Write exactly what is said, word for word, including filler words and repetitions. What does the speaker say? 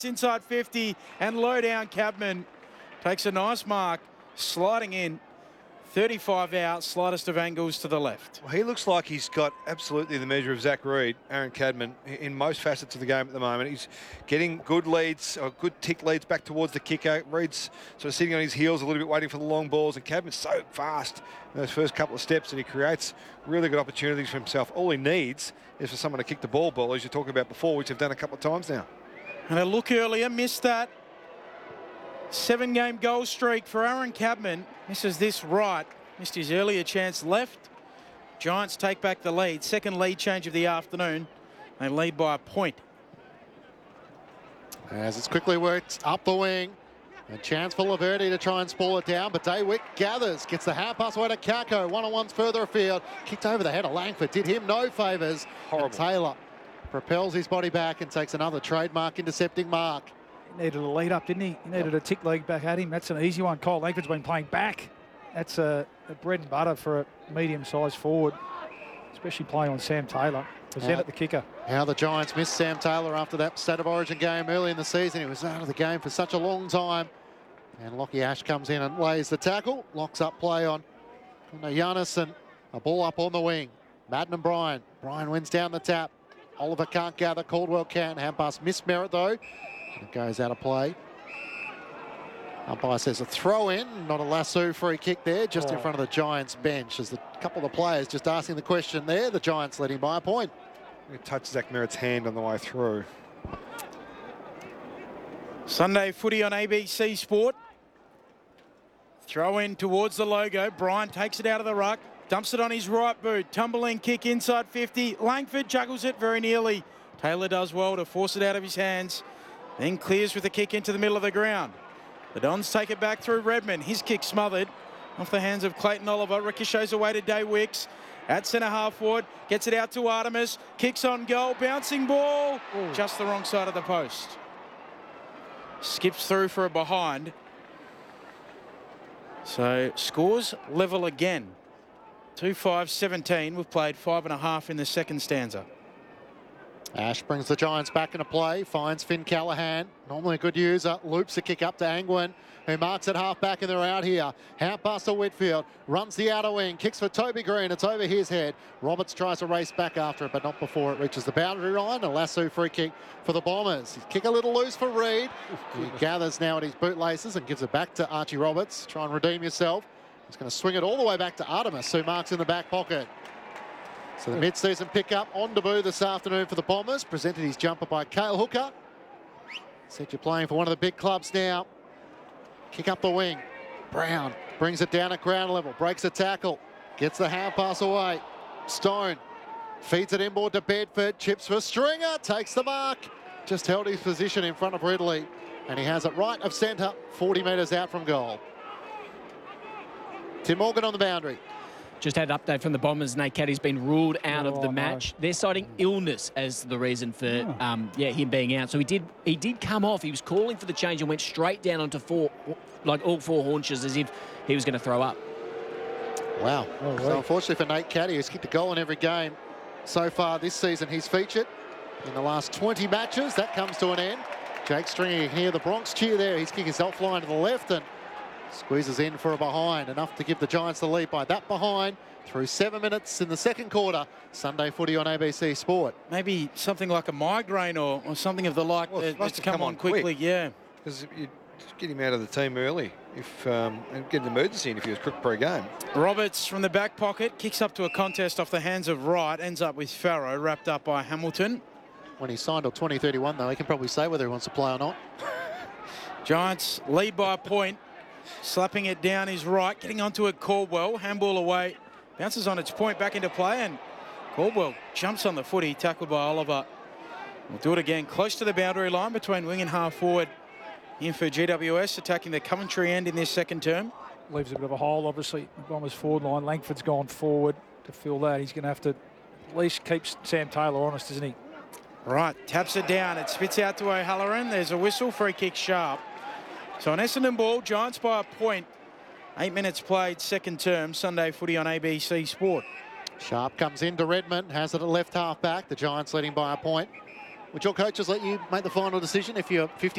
inside fifty, and low down Cabman takes a nice mark, sliding in. thirty-five out, slightest of angles to the left. Well, he looks like he's got absolutely the measure of Zach Reed, Aaron Cadman, in most facets of the game at the moment. He's getting good leads, or good tick leads back towards the kicker. Reed's sort of sitting on his heels a little bit, waiting for the long balls, and Cadman's so fast in those first couple of steps, and he creates really good opportunities for himself. All he needs is for someone to kick the ball ball, as you're talking about before, which they've done a couple of times now. And a look earlier, missed that. Seven-game goal streak for Aaron Cadman. Misses this right. Missed his earlier chance left. Giants take back the lead. Second lead change of the afternoon. They lead by a point. As it's quickly worked up the wing. A chance for Laverty to try and spoil it down, but Daywick gathers. Gets the hand pass away to Kako. One-on-one's further afield. Kicked over the head of Langford. Did him no favours. Horrible. And Taylor propels his body back and takes another trademark intercepting mark. He needed a lead up, didn't he? He needed a tick leg back at him. That's an easy one. Cole Langford's been playing back. That's a, a bread and butter for a medium-sized forward, especially playing on Sam Taylor. Present at the kicker. How the Giants missed Sam Taylor after that State of Origin game early in the season. He was out of the game for such a long time. And Lockie Ash comes in and lays the tackle. Locks up play on Giannis, and a ball up on the wing. Madden and Bryan. Bryan wins down the tap. Oliver can't gather. Caldwell can. Hand pass missed Merritt though. And it goes out of play. Umpire says a throw in, not a lasso free kick there, just oh. in front of the Giants bench. As the couple of the players just asking the question there, the Giants leading by a point. It touched Zach Merritt's hand on the way through. Sunday footy on A B C Sport. Throw in towards the logo. Bryan takes it out of the ruck, dumps it on his right boot. Tumbling kick inside fifty. Langford juggles it very nearly. Taylor does well to force it out of his hands, then clears with a kick into the middle of the ground. The Dons take it back through Redmond. His kick smothered off the hands of Clayton Oliver. Ricochets away to Day Wicks. At centre half forward. Gets it out to Artemis. Kicks on goal. Bouncing ball. Ooh. Just the wrong side of the post. Skips through for a behind. So scores level again. two five seventeen. We've played five and a half in the second stanza. Ash brings the Giants back into play, finds Finn Callaghan, normally a good user, loops a kick up to Angwin, who marks at half back, and they're out here. Hand pass to Whitfield, runs the outer wing, kicks for Toby Green, it's over his head. Roberts tries to race back after it, but not before it reaches the boundary line. A lasso free kick for the Bombers. Kick a little loose for Reed. He gathers now at his bootlaces and gives it back to Archie Roberts. Try and redeem yourself. He's going to swing it all the way back to Artemis, who marks in the back pocket. So the mid-season pickup on debut this afternoon for the Bombers. Presented his jumper by Cale Hooker. Said you're playing for one of the big clubs now. Kick up the wing. Brown brings it down at ground level. Breaks a tackle. Gets the hand pass away. Stone feeds it inboard to Bedford. Chips for Stringer. Takes the mark. Just held his position in front of Ridley. And he has it right of centre. forty metres out from goal. Tim Morgan on the boundary. Just had an update from the Bombers. Nate Caddy's been ruled out oh, of the no. match. They're citing illness as the reason for oh. um, yeah him being out. So he did he did come off. He was calling for the change and went straight down onto four, like all four haunches, as if he was going to throw up. Wow. Oh, so unfortunately for Nate Caddy, who's kicked a goal in every game so far this season, he's featured in the last twenty matches. That comes to an end. Jake Stringer, you can hear the Bronx cheer there. He's kicking self-line to the left and squeezes in for a behind, enough to give the Giants the lead by that behind through seven minutes in the second quarter. Sunday footy on A B C Sport. Maybe something like a migraine or, or something of the like well, that has to come, come on quickly. Quick. Yeah. Because you get him out of the team early if um, and get an emergency in if he was crook per game. Roberts from the back pocket kicks up to a contest off the hands of Wright, ends up with Farrow, wrapped up by Hamilton. When he signed till twenty thirty-one, though, he can probably say whether he wants to play or not. Giants lead by a point. Slapping it down is Wright, getting onto it Caldwell, handball away, bounces on its point back into play, and Caldwell jumps on the footy, tackled by Oliver. We'll do it again, close to the boundary line between wing and half forward. In for G W S, attacking the Coventry end in this second term. Leaves a bit of a hole, obviously. The Bombers forward line. Langford's gone forward to fill that. He's going to have to at least keep Sam Taylor honest, isn't he? Right, taps it down. It spits out to O'Halloran. There's a whistle, free kick sharp. So an Essendon ball, Giants by a point. Eight minutes played, second term, Sunday footy on A B C Sport. Sharp comes into Redmond, has it at left half back. The Giants leading by a point. Would your coaches let you make the final decision if you're fifty